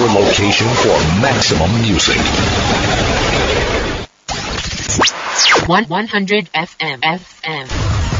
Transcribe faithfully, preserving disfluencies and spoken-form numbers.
location for maximum music. one hundred F M. F M.